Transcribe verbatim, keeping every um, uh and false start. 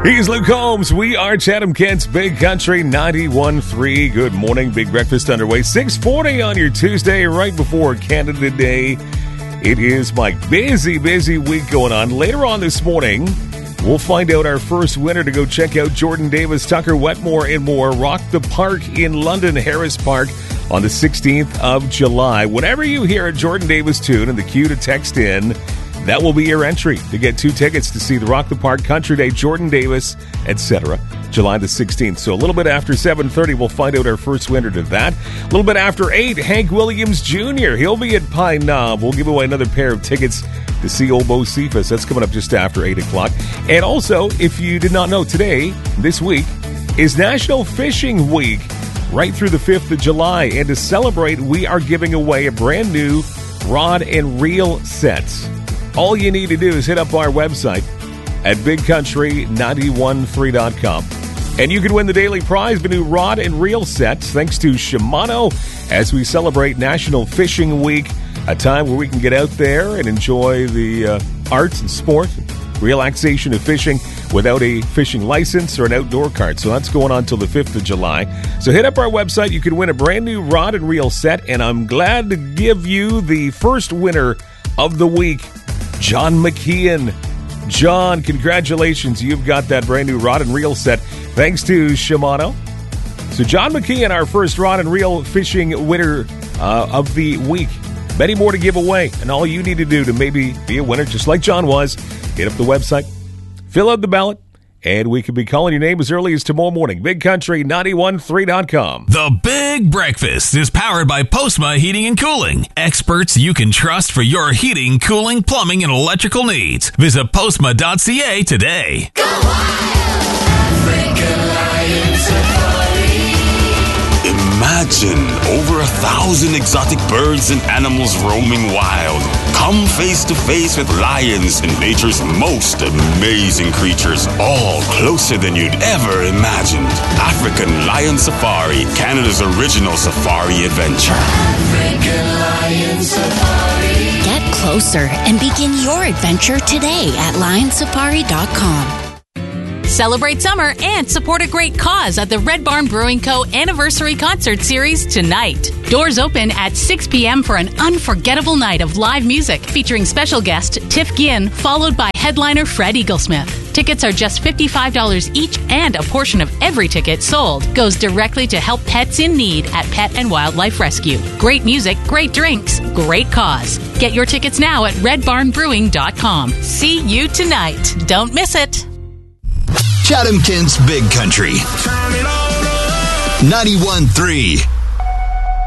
He's Luke Holmes. We are Chatham Kent's Big Country ninety-one point three. Good morning. Big breakfast underway. six forty on your Tuesday, right before Canada Day. It is my busy, busy week going on. Later on this morning, we'll find out our first winner to go check out Jordan Davis, Tucker Wetmore, and more. Rock the Park in London, Harris Park, on the sixteenth of July. Whenever you hear a Jordan Davis tune and the cue to text in, that will be your entry to get two tickets to see the Rock the Park, Country Day, Jordan Davis, et cetera, July the sixteenth. So a little bit after seven thirty, we'll find out our first winner to that. A little bit after eight, Hank Williams Junior He'll be at Pine Knob. We'll give away another pair of tickets to see Old Bo Cephas. That's coming up just after eight o'clock. And also, if you did not know, today, this week, is National Fishing Week, right through the fifth of July. And to celebrate, we are giving away a brand new rod and reel set. All you need to do is hit up our website at big country nine one three dot com. And you can win the daily prize, the new rod and reel sets, thanks to Shimano, as we celebrate National Fishing Week, a time where we can get out there and enjoy the uh, arts and sport, relaxation of fishing without a fishing license or an outdoor cart. So that's going on till the fifth of July. So hit up our website. You can win a brand new rod and reel set. And I'm glad to give you the first winner of the week, John McKeon. John, congratulations. You've got that brand new rod and reel set thanks to Shimano. So John McKeon, our first rod and reel fishing winner uh, of the week. Many more to give away. And all you need to do to maybe be a winner, just like John was, hit up the website, fill out the ballot, and we could be calling your name as early as tomorrow morning. big country nine one three dot com. The Big Breakfast is powered by Postma Heating and Cooling. Experts you can trust for your heating, cooling, plumbing, and electrical needs. Visit postma dot c a today. Go wild! African Lion Safari. Imagine over a thousand exotic birds and animals roaming wild. Come face to face with lions and nature's most amazing creatures, all closer than you'd ever imagined. African Lion Safari, Canada's original safari adventure. African Lion Safari. Get closer and begin your adventure today at lion safari dot com. Celebrate summer and support a great cause at the Red Barn Brewing Co. Anniversary Concert Series tonight. Doors open at six p.m. for an unforgettable night of live music featuring special guest Tiff Ginn, followed by headliner Fred Eaglesmith. Tickets are just fifty-five dollars each, and a portion of every ticket sold goes directly to help pets in need at Pet and Wildlife Rescue. Great music, great drinks, great cause. Get your tickets now at red barn brewing dot com. See you tonight. Don't miss it. Chatham Kent's Big Country ninety-one point three.